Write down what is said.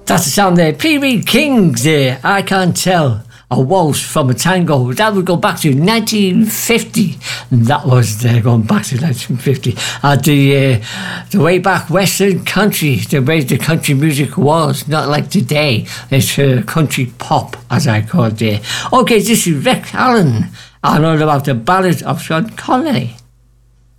That's the sound there. P.B. King's there. I Can't Tell a Waltz from a Tango. That would go back to 1950. That was going back to 1950. The way back Western country, the way the country music was, not like today. It's country pop, as I call it there. Okay, this is Rex Allen. I know about the Ballad of Sean Connery.